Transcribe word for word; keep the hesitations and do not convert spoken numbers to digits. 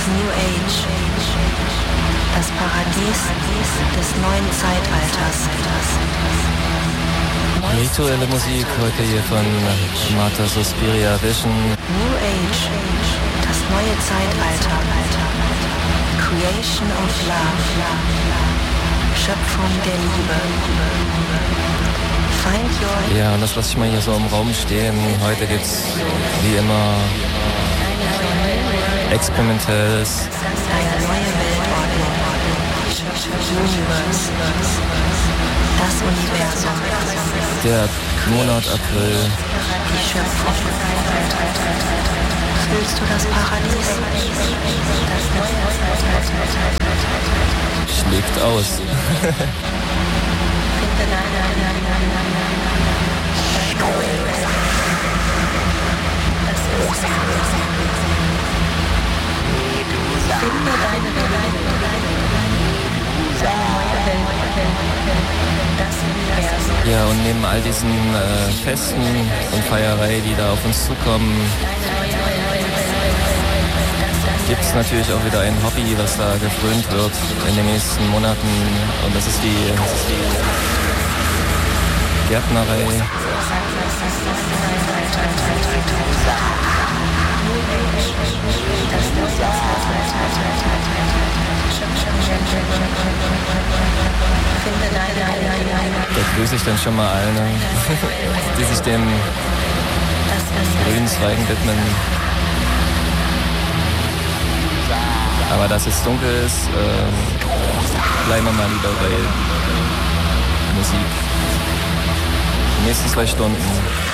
New Age, das Paradies des neuen Zeitalters. Rituelle Musik heute hier von Mater Suspiria Vision. New Age, das neue Zeitalter. Creation of Love, Schöpfung der Liebe. Find your... Ja, und das lasse ich mal hier so im Raum stehen. Heute gibt's wie immer Experimentelles. Eine neue Weltordnung. Universe. Das Universum. Der Monat April. Die Schöpfung. Fühlst du das Paradies? Das neue Zeitalter. Schlägt aus. Ja, und neben all diesen äh, Festen und Feierei, die da auf uns zukommen, gibt es natürlich auch wieder ein Hobby, was da gefrönt wird in den nächsten Monaten. Und das ist die, das ist die Gärtnerei. Da grüße ich dann schon mal alle, die sich dem grünen Zweigen widmen. Aber dass es dunkel ist, äh, bleiben wir mal lieber bei Musik. Die nächsten zwei Stunden